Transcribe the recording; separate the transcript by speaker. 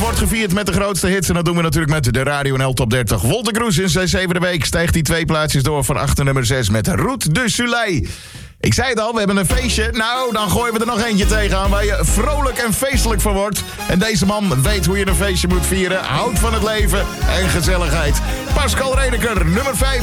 Speaker 1: wordt gevierd met de grootste hits. En dat doen we natuurlijk met de Radio NL Top 30. Wolter Kroes in zijn 7e week stijgt hij 2 plaatsjes door van 8 naar nummer 6 met Route de Soleil. Ik zei het al, we hebben een feestje. Nou, dan gooien we er nog eentje tegenaan waar je vrolijk en feestelijk van wordt. En deze man weet hoe je een feestje moet vieren. Houdt van het leven en gezelligheid. Pascal Redeker, nummer 5.